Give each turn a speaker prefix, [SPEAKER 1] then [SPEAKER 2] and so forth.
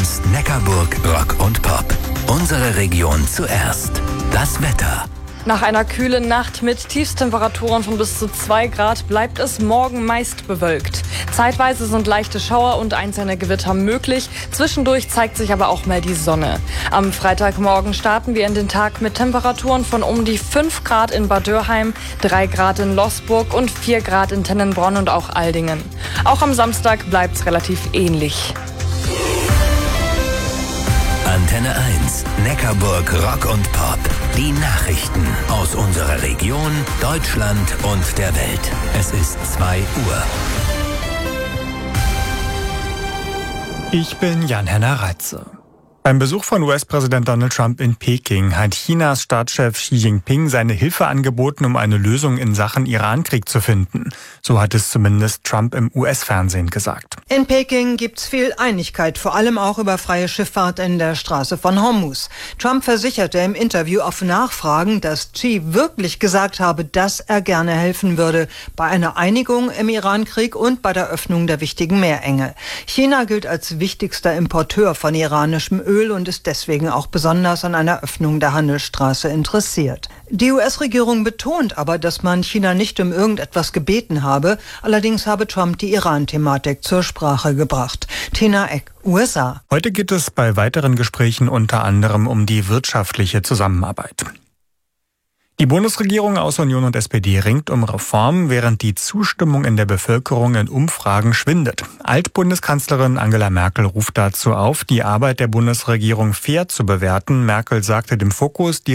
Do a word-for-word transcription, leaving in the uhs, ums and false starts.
[SPEAKER 1] eins Neckarburg Rock und Pop. Unsere Region zuerst. Das Wetter.
[SPEAKER 2] Nach einer kühlen Nacht mit Tiefstemperaturen von bis zu zwei Grad bleibt es morgen meist bewölkt. Zeitweise sind leichte Schauer und einzelne Gewitter möglich. Zwischendurch zeigt sich aber auch mal die Sonne. Am Freitagmorgen starten wir in den Tag mit Temperaturen von um die fünf Grad in Bad Dürrheim, drei Grad in Losburg und vier Grad in Tennenbronn und auch Aldingen. Auch am Samstag bleibt es relativ ähnlich.
[SPEAKER 1] Antenne eins, Neckarburg Rock und Pop. Die Nachrichten aus unserer Region, Deutschland und der Welt. Es ist zwei Uhr.
[SPEAKER 3] Ich bin Jan-Henner Reitze. Beim Besuch von U S-Präsident Donald Trump in Peking hat Chinas Staatschef Xi Jinping seine Hilfe angeboten, um eine Lösung in Sachen Irankrieg zu finden. So hat es zumindest Trump im U S-Fernsehen gesagt.
[SPEAKER 4] In Peking gibt's viel Einigkeit, vor allem auch über freie Schifffahrt in der Straße von Hormuz. Trump versicherte im Interview auf Nachfragen, dass Xi wirklich gesagt habe, dass er gerne helfen würde bei einer Einigung im Irankrieg und bei der Öffnung der wichtigen Meerenge. China gilt als wichtigster Importeur von iranischem Öl und ist deswegen auch besonders an einer Öffnung der Handelsstraße interessiert. Die U S-Regierung betont aber, dass man China nicht um irgendetwas gebeten habe. Allerdings habe Trump die Iran-Thematik zur Sprache gebracht. Tina Eck, U S A.
[SPEAKER 3] Heute geht es bei weiteren Gesprächen unter anderem um die wirtschaftliche Zusammenarbeit. Die Bundesregierung aus Union und S P D ringt um Reformen, während die Zustimmung in der Bevölkerung in Umfragen schwindet. Altbundeskanzlerin Angela Merkel ruft dazu auf, die Arbeit der Bundesregierung fair zu bewerten. Merkel sagte dem Fokus, die